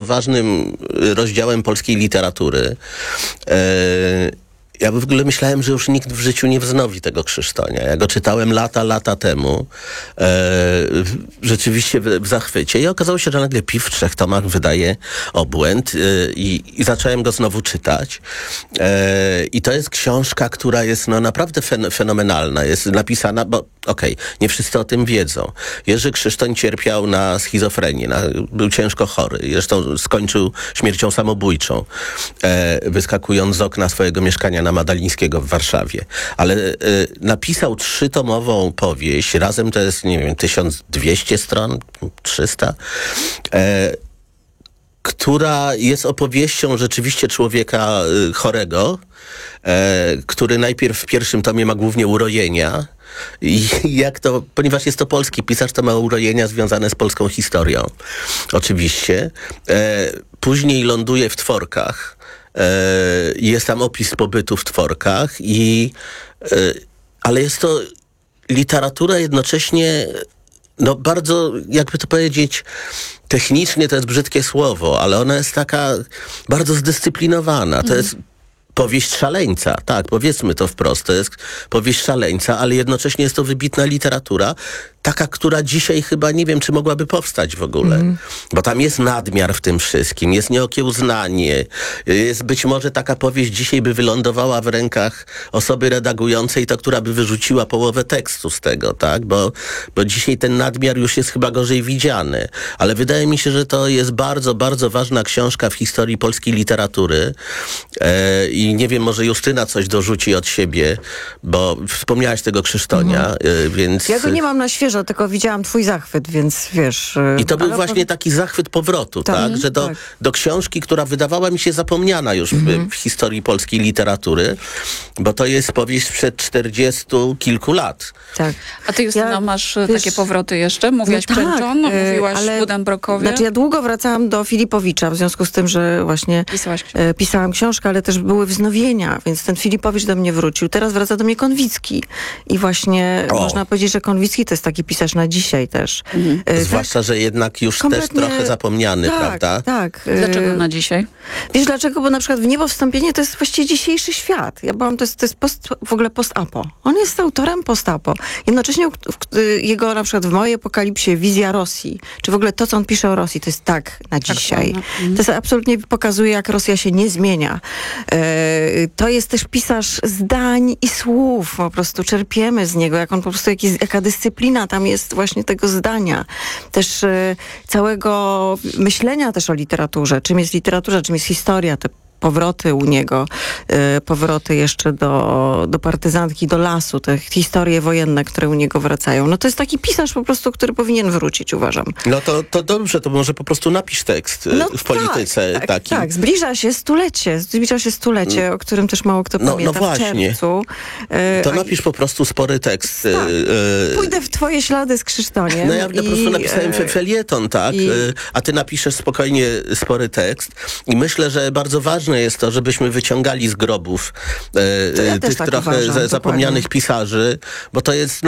ważnym rozdziałem polskiej literatury. Ja w ogóle myślałem, że już nikt w życiu nie wznowi tego Krzysztonia. Ja go czytałem lata temu. Rzeczywiście w zachwycie. I okazało się, że nagle Piw w 3 tomach wydaje Obłęd i zacząłem go znowu czytać. I to jest książka, która jest naprawdę fenomenalna. Jest napisana, bo nie wszyscy o tym wiedzą. Jerzy Krzysztoń cierpiał na schizofrenię. Był ciężko chory. Zresztą skończył śmiercią samobójczą, wyskakując z okna swojego mieszkania na Madalińskiego w Warszawie. Ale napisał 3-tomową powieść. Razem to jest, 1200 stron, 300, która jest opowieścią rzeczywiście człowieka chorego, który najpierw w pierwszym tomie ma głównie urojenia. I ponieważ jest to polski pisarz, to ma urojenia związane z polską historią. Oczywiście. Później ląduje w Tworkach. Jest tam opis pobytu w Tworkach, ale jest to literatura jednocześnie bardzo, jakby to powiedzieć, technicznie to jest brzydkie słowo, ale ona jest taka bardzo zdyscyplinowana. To jest powieść szaleńca, tak, powiedzmy to wprost, to jest powieść szaleńca, ale jednocześnie jest to wybitna literatura, taka, która dzisiaj chyba nie wiem, czy mogłaby powstać w ogóle. Bo tam jest nadmiar w tym wszystkim, jest nieokiełznanie, jest być może taka powieść dzisiaj by wylądowała w rękach osoby redagującej, to która by wyrzuciła połowę tekstu z tego, tak? Bo dzisiaj ten nadmiar już jest chyba gorzej widziany. Ale wydaje mi się, że to jest bardzo, bardzo ważna książka w historii polskiej literatury. I nie wiem, może Justyna coś dorzuci od siebie, bo wspomniałaś tego Krzysztonia, więc... Ja go nie mam na świeżo, tylko widziałam twój zachwyt, więc wiesz... I to był właśnie taki zachwyt powrotu, tak? Że do książki, która wydawała mi się zapomniana już w historii polskiej literatury, bo to jest powieść sprzed 40 kilku lat. Tak. A ty, Justyna, masz takie powroty jeszcze? Mówiłaś Pęczon, mówiłaś Budenbrokowie? Znaczy ja długo wracałam do Filipowicza, w związku z tym, że właśnie pisałam książkę, ale też były wznowienia, więc ten Filipowicz do mnie wrócił. Teraz wraca do mnie Konwicki. I właśnie można powiedzieć, że Konwicki to jest taki pisarz na dzisiaj też. Zwłaszcza, że jednak już też trochę zapomniany, prawda? Tak. Dlaczego na dzisiaj? Wiesz dlaczego? Bo na przykład w Niebo wstąpienie to jest właściwie dzisiejszy świat. To jest w ogóle post-apo. On jest autorem post-apo. Jednocześnie jego na przykład w mojej apokalipsie wizja Rosji, czy w ogóle to, co on pisze o Rosji, to jest tak na dzisiaj. To jest absolutnie pokazuje, jak Rosja się nie zmienia. To jest też pisarz zdań i słów. Po prostu czerpiemy z niego, jak on po prostu, jaka dyscyplina tam jest właśnie tego zdania. Też całego myślenia też o literaturze. Czym jest literatura, czym jest historia. Te powroty u niego, powroty jeszcze do partyzantki, do lasu, te historie wojenne, które u niego wracają. To jest taki pisarz po prostu, który powinien wrócić, uważam. To dobrze, to może po prostu napisz tekst w polityce. Tak, zbliża się stulecie, o którym też mało kto pamięta, w czerwcu. To napisz po prostu spory tekst. Pójdę w twoje ślady z Krzysztoniem. Ja po prostu napisałem felieton, tak? A ty napiszesz spokojnie spory tekst. I myślę, że bardzo ważne jest to, żebyśmy wyciągali z grobów tych tak trochę uważam, zapomnianych pisarzy, bo to jest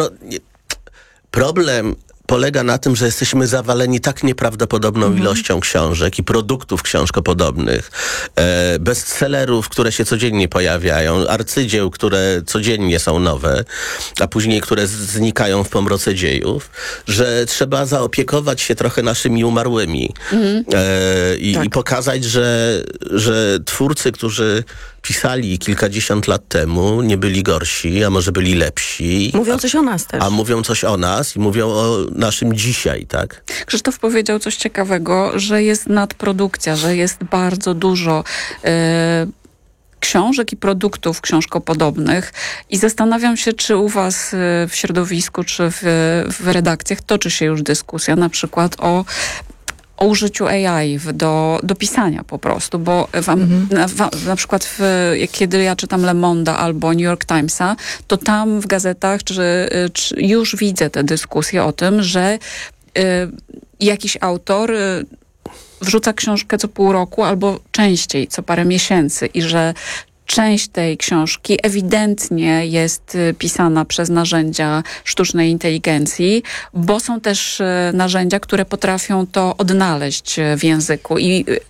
problem polega na tym, że jesteśmy zawaleni tak nieprawdopodobną ilością książek i produktów książkopodobnych, bestsellerów, które się codziennie pojawiają, arcydzieł, które codziennie są nowe, a później, które znikają w pomroce dziejów, że trzeba zaopiekować się trochę naszymi umarłymi i pokazać, że twórcy, którzy pisali kilkadziesiąt lat temu, nie byli gorsi, a może byli lepsi. Mówią coś o nas też. A mówią coś o nas i mówią o naszym dzisiaj, tak? Krzysztof powiedział coś ciekawego, że jest nadprodukcja, że jest bardzo dużo książek i produktów książkopodobnych i zastanawiam się, czy u was w środowisku, czy w redakcjach toczy się już dyskusja na przykład o użyciu AI do pisania po prostu, bo na przykład kiedy ja czytam Le Monde albo New York Timesa, to tam w gazetach czy już widzę te dyskusje o tym, że jakiś autor wrzuca książkę co pół roku albo częściej, co parę miesięcy i że część tej książki ewidentnie jest pisana przez narzędzia sztucznej inteligencji, bo są też narzędzia, które potrafią to odnaleźć w języku. I